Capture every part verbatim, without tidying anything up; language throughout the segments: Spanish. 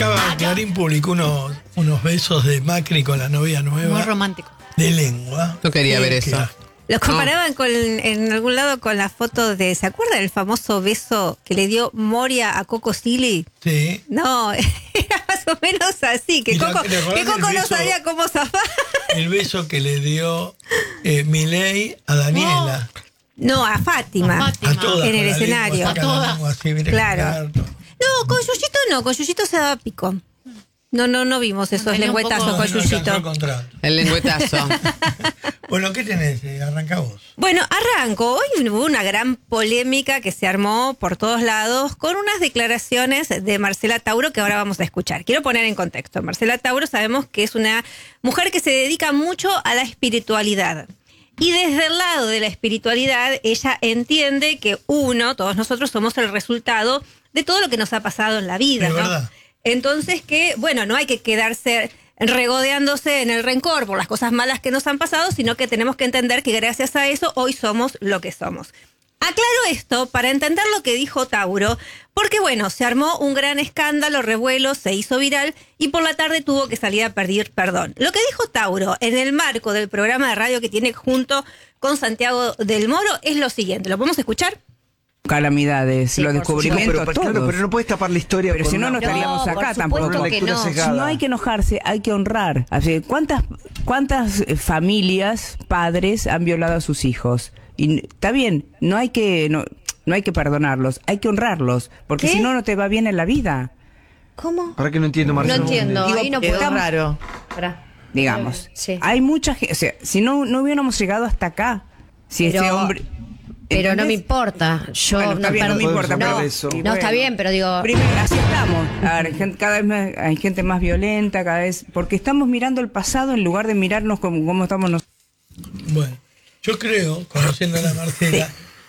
Acaba Clarín publicó unos, unos besos de Macri con la novia nueva. Muy romántico. De lengua. No quería ver eso. Los comparaban no. con, en algún lado con la foto de... ¿Se acuerdan del famoso beso que le dio Moria a Coco Silly? Sí. No, era más o menos así, que Coco, que Coco no sabía cómo zafar. El beso que le dio eh, Milei a Daniela. No, no a Fátima. A Fátima. A todas, en el con la escenario. lengua, A todas. lengua, así, mira, Claro. No, con Yuyito no, con Yuyito se daba pico. No, no, no vimos esos Tenía un lengüetazos poco- con No, no alcanzó Yuyito. el contrato. El lengüetazo. Bueno, ¿qué tenés? Eh, Arranca vos. Bueno, arranco. Hoy hubo una gran polémica que se armó por todos lados con unas declaraciones de Marcela Tauro que ahora vamos a escuchar. Quiero poner en contexto. Marcela Tauro sabemos que es una mujer que se dedica mucho a la espiritualidad. Y desde el lado de la espiritualidad, ella entiende que uno, todos nosotros, somos el resultado de todo lo que nos ha pasado en la vida, Es ¿no? verdad. Entonces que, bueno, no hay que quedarse regodeándose en el rencor por las cosas malas que nos han pasado, sino que tenemos que entender que gracias a eso hoy somos lo que somos. Aclaro esto para entender lo que dijo Tauro, porque bueno, se armó un gran escándalo, revuelo, se hizo viral y por la tarde tuvo que salir a pedir perdón. Lo que dijo Tauro en el marco del programa de radio que tiene junto con Santiago del Moro es lo siguiente. ¿Lo podemos escuchar? Calamidades, Sí, los por descubrimientos, No, pero, todos. claro, pero no puedes tapar la historia. Pero con si no, una- no estaríamos No, acá por tampoco. supuesto una que lectura no. sesgada. No hay que enojarse, hay que honrar. Así, ¿cuántas, cuántas eh, familias, padres han violado a sus hijos? Y está bien, no hay que no, no hay que perdonarlos, hay que honrarlos, porque ¿Qué? si no, no te va bien en la vida, ¿Cómo? Ahora que no entiendo, No Marcelo. entiendo. Digo, Ahí no quedó podemos. raro. Pará. digamos. Sí. Hay mucha gente, o sea, si no, no hubiéramos llegado hasta acá, si Pero- ese hombre... Pero no me ¿entendés? importa. Yo Bueno, está no, bien, no perdón. me importa, no, pero eso. no, Y está bueno. bien, pero digo. Primero, así estamos. A ver, gente- cada vez más, hay gente más violenta, cada vez... Porque estamos mirando el pasado en lugar de mirarnos como, como estamos nosotros. Bueno, yo creo, conociendo a la Marcela,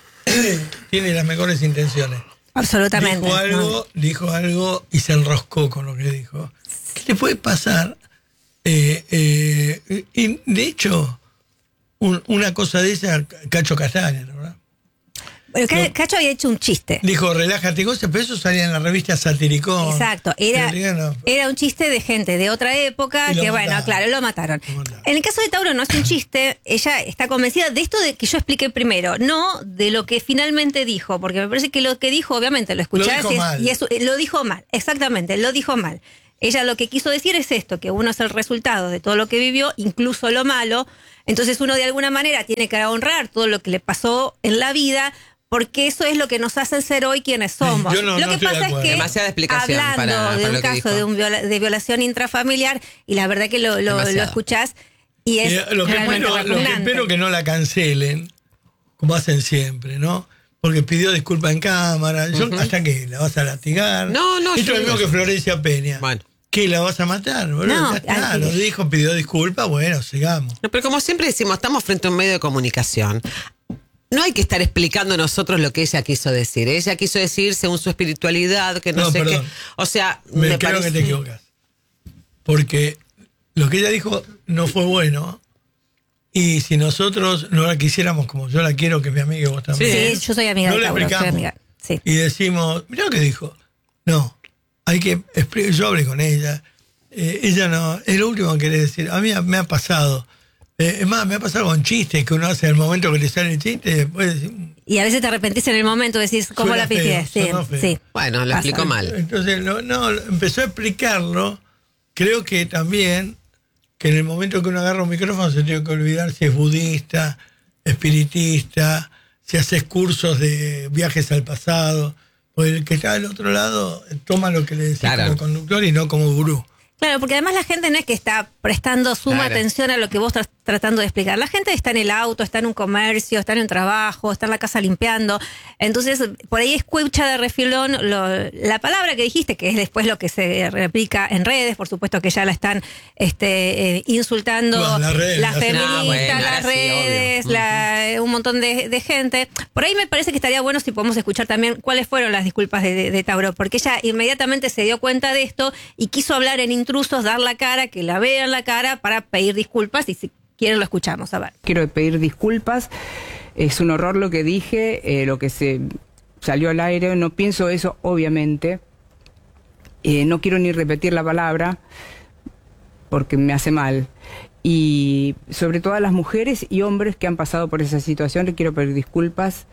tiene las mejores intenciones. Absolutamente. Dijo algo, ¿no? dijo algo y se enroscó con lo que dijo. ¿Qué le puede pasar? Eh, eh, y de hecho, un- una cosa de esa, Cacho Castaña, ¿verdad? Bueno, Ca- Cacho había hecho un chiste. Dijo, relájate, cosas, pero eso salía en la revista Satiricón. Exacto, era, Satiricón, no. era un chiste de gente de otra época Y lo que, bueno, mataron. claro, lo mataron. Lo mataron. En el caso de Tauro no es un chiste, ella está convencida de esto de que yo expliqué primero, no de lo que finalmente dijo, porque me parece que lo que dijo, obviamente, lo escuchás dijo y, es- mal. y eso, lo dijo mal, exactamente, lo dijo mal. Ella lo que quiso decir es esto, que uno es el resultado de todo lo que vivió, incluso lo malo, entonces uno de alguna manera tiene que honrar todo lo que le pasó en la vida, porque eso es lo que nos hace ser hoy quienes somos. yo no- lo no que estoy de pasa es acuerdo. que, Demasiada explicación hablando para- de para un lo que caso dijo. de, un viola- de violación intrafamiliar, y la verdad que lo, lo, lo Demasiado. escuchás y es Eh, lo, que realmente espero, lo que repugnante. espero que no la cancelen, como hacen siempre, ¿no? Porque pidió disculpas en cámara. Yo, ¿hasta qué? ¿La vas a latigar? No, no, Esto yo es lo mismo digo- que Florencia Peña. Bueno. ¿Qué, la vas a matar? Boludo? No, ya está, ay, lo dijo, pidió disculpas, bueno, sigamos. No, pero como siempre decimos, estamos frente a un medio de comunicación. No hay que estar explicando nosotros lo que ella quiso decir. Ella quiso decir según su espiritualidad, que no, No, sé perdón. qué. O sea, Me, me, creo parece... que te equivocas. Porque lo que ella dijo no fue bueno. Y si nosotros no la quisiéramos como yo la quiero, que es mi amiga y vos también. Sí, yo soy amiga no de le Tauro, soy explicamos. amiga. Sí. Y decimos, mirá lo que dijo. No, hay que expli- yo hablé con ella. Eh, ella no, es lo último que querés decir. A mí me ha pasado. Eh, es más, me ha pasado con chistes que uno hace en el momento que le sale el chiste y después decir, Y a veces te arrepentís en el momento, decís, ¿cómo Suena la pifié? feo, Sí, sonó feo. sí. Bueno, lo Pasa. explicó mal. Entonces, no, no, empezó a explicarlo. Creo que también, que en el momento que uno agarra un micrófono se tiene que olvidar si es budista, espiritista, si haces cursos de viajes al pasado. Porque el que está del otro lado toma lo que le decís Claro. como conductor y no como gurú. Claro, porque además la gente no es que está prestando suma Claro. atención a lo que vos estás tratando de explicar. La gente está en el auto, está en un comercio, está en un trabajo, está en la casa limpiando. Entonces, por ahí escucha de refilón lo- la palabra que dijiste, que es después lo que se replica en redes. Por supuesto que ya la están este, eh, insultando Bueno, las redes, las las- feministas, No, bueno, las ahora sí, redes, obvio. la- un montón de, de gente. Por ahí me parece que estaría bueno si podemos escuchar también cuáles fueron las disculpas de, de- de Tauro, porque ella inmediatamente se dio cuenta de esto y quiso hablar en intrusos, dar la cara, que la vean la cara para pedir disculpas, y si quieren lo escuchamos, a ver. Quiero pedir disculpas, es un horror lo que dije, eh, lo que se salió al aire, no pienso eso, obviamente. eh, no quiero ni repetir la palabra porque me hace mal. Y sobre todo a las mujeres y hombres que han pasado por esa situación, le quiero pedir disculpas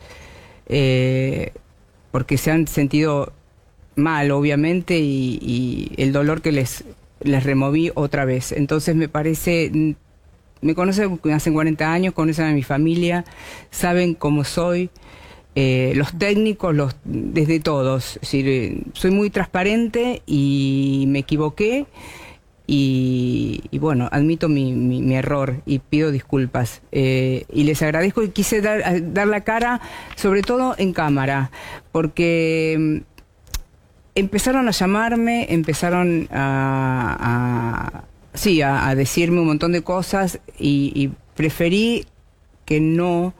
eh, porque se han sentido mal, obviamente, y, y el dolor que les, les removí otra vez. Entonces me parece, me conocen hace cuarenta años, conocen a mi familia, saben cómo soy, eh, los técnicos, los desde todos. Es decir, soy muy transparente y me equivoqué. Y, y bueno, admito mi, mi, mi error y pido disculpas. Eh, y les agradezco y quise dar, dar la cara, sobre todo en cámara, porque empezaron a llamarme, empezaron a, a, sí, a, a decirme un montón de cosas y, y preferí que no,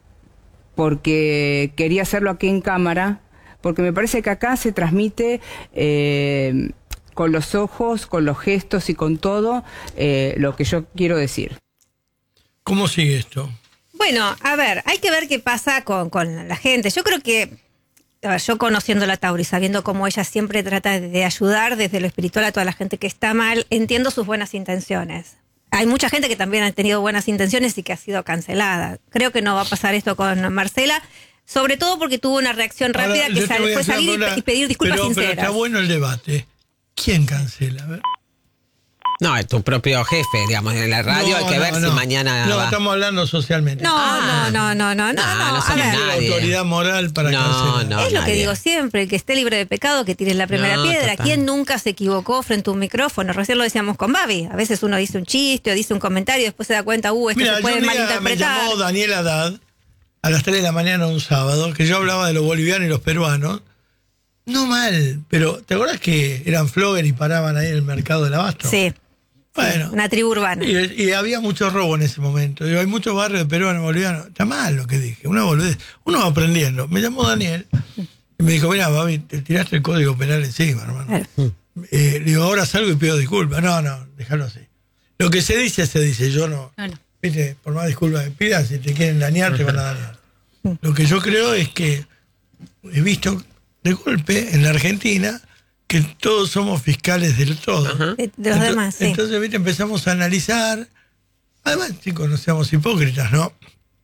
porque quería hacerlo aquí en cámara, porque me parece que acá se transmite... Eh, con los ojos, con los gestos y con todo eh, lo que yo quiero decir. ¿Cómo sigue esto? Bueno, a ver, hay que ver qué pasa con, con la gente. Yo creo que, a ver, yo conociendo a Tauri, sabiendo cómo ella siempre trata de ayudar desde lo espiritual a toda la gente que está mal, entiendo sus buenas intenciones. Hay mucha gente que también ha tenido buenas intenciones y que ha sido cancelada. Creo que no va a pasar esto con Marcela, sobre todo porque tuvo una reacción rápida. Ahora, que sal, fue salir una, y pedir disculpas pero, sinceras. Pero está bueno el debate. ¿Quién cancela? A ver. No, es tu propio jefe, digamos, en la radio. No, hay que no, ver no. si mañana. No, va. estamos hablando socialmente. No, ah, no, no, no, no, no. No, no somos nadie. La autoridad moral para no, cancelar. No, es lo nadie. que digo siempre: el que esté libre de pecado, que tire la primera no, piedra. Total. ¿Quién nunca se equivocó frente a un micrófono? Recién lo decíamos con Babi. A veces uno dice un chiste o dice un comentario y después se da cuenta, uh, esto Mira, se puede yo un día malinterpretar. Me llamó Daniel Haddad a las tres de la mañana un sábado, que yo hablaba de los bolivianos y los peruanos. No mal, pero ¿te acuerdas que eran flogger y paraban ahí en el mercado del abasto? Sí. Bueno. Sí, una tribu urbana. Y, y había mucho robo en ese momento. Digo, hay muchos barrios de peruanos, bolivianos. Está mal lo que dije, una boludez. Uno va aprendiendo. Me llamó Daniel y me dijo, mira, Babi, te tiraste el código penal encima, hermano. Claro. Eh, digo, ahora salgo y pido disculpas. No, no, déjalo así. Lo que se dice, se dice. Yo no. no, no. Viste, por más disculpas que pidas, si te quieren dañar, te van a dañar. Lo que yo creo es que he visto de golpe en la Argentina que todos somos fiscales del todo. Uh-huh. De, de los entonces, demás, sí. Entonces, ¿viste? Empezamos a analizar. Además, chicos, no seamos hipócritas, ¿no?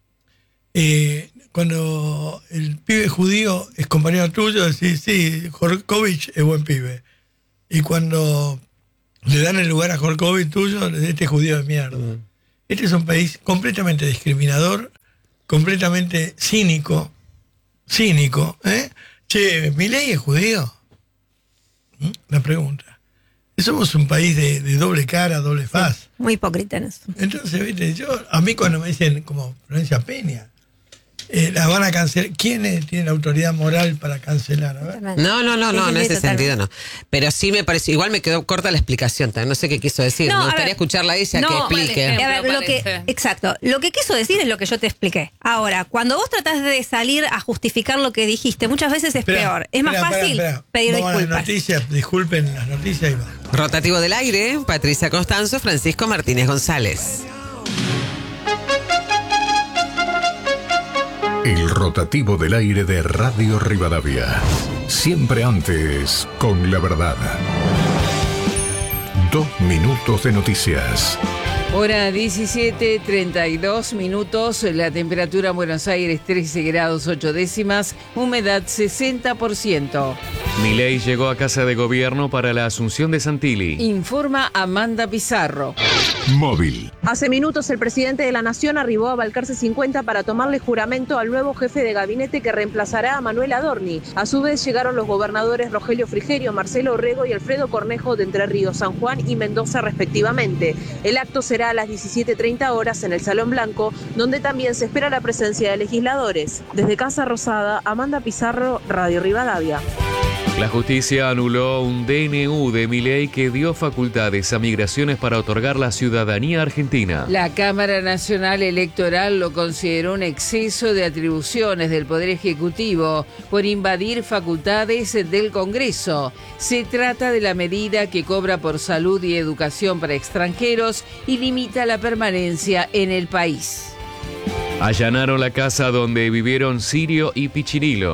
Eh, cuando el pibe judío es compañero tuyo, decís, sí, Jorkovich es buen pibe. Y cuando le dan el lugar a Jorkovich tuyo, este judío de mierda. Uh-huh. Este es un país completamente discriminador, completamente cínico, cínico, ¿eh? Che, ¿Milei es judío? ¿Mm? La pregunta. Somos un país de, de doble cara, doble faz. Sí, muy hipócrita en eso. Entonces, viste, yo, a mí cuando me dicen como Florencia Peña, eh, la van a cancelar. ¿Quién tiene la autoridad moral para cancelar? A ver. No, no, no, no, en ese sentido no. Pero sí me pareció, igual me quedó corta la explicación, no sé qué quiso decir. No, me gustaría ver, escucharla a ella no, que explique. Vale, a ver, lo que, exacto, lo que quiso decir es lo que yo te expliqué. Ahora, cuando vos tratás de salir a justificar lo que dijiste, muchas veces es espera, peor. Es más espera, fácil espera, espera. pedir Vamos disculpas. A las noticias, disculpen las noticias y va. Rotativo del aire, Patricia Constanzo, Francisco Martínez González. El rotativo del aire de Radio Rivadavia. Siempre antes, con la verdad. Dos minutos de noticias. Hora diecisiete, treinta y dos minutos, la temperatura en Buenos Aires trece grados ocho décimas, humedad sesenta por ciento. Milei llegó a Casa de Gobierno para la asunción de Santilli. Informa Amanda Pizarro. Móvil. Hace minutos el presidente de la Nación arribó a Balcarce cincuenta para tomarle juramento al nuevo jefe de gabinete que reemplazará a Manuel Adorni. A su vez llegaron los gobernadores Rogelio Frigerio, Marcelo Orrego y Alfredo Cornejo de Entre Ríos, San Juan y Mendoza respectivamente. El acto será a las diecisiete treinta horas en el Salón Blanco, donde también se espera la presencia de legisladores. Desde Casa Rosada, Amanda Pizarro, Radio Rivadavia. La justicia anuló un D N U de Milei que dio facultades a Migraciones para otorgar la ciudadanía argentina. La Cámara Nacional Electoral lo consideró un exceso de atribuciones del Poder Ejecutivo por invadir facultades del Congreso. Se trata de la medida que cobra por salud y educación para extranjeros y limita la permanencia en el país. Allanaron la casa donde vivieron Sirio y Pichirilo.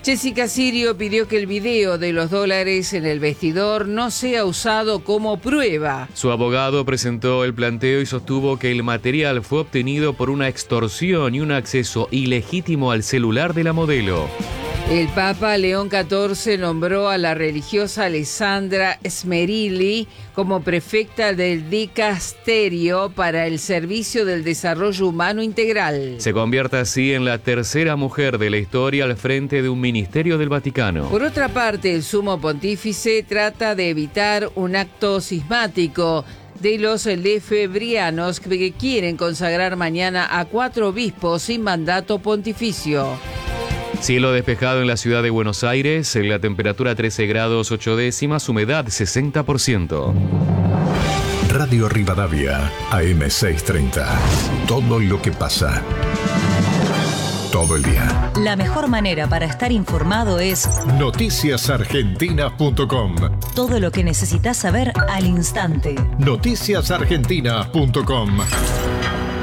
Jessica Sirio pidió que el video de los dólares en el vestidor no sea usado como prueba. Su abogado presentó el planteo y sostuvo que el material fue obtenido por una extorsión y un acceso ilegítimo al celular de la modelo. El Papa León catorce nombró a la religiosa Alessandra Smerilli como prefecta del Dicasterio para el Servicio del Desarrollo Humano Integral. Se convierte así en la tercera mujer de la historia al frente de un ministerio del Vaticano. Por otra parte, el sumo pontífice trata de evitar un acto cismático de los lefebrianos que quieren consagrar mañana a cuatro obispos sin mandato pontificio. Cielo despejado en la ciudad de Buenos Aires, la temperatura trece grados ocho décimas, humedad sesenta por ciento. Radio Rivadavia, A M seiscientos treinta. Todo lo que pasa. Todo el día. La mejor manera para estar informado es noticias argentinas punto com. Todo lo que necesitas saber al instante. noticias argentinas punto com.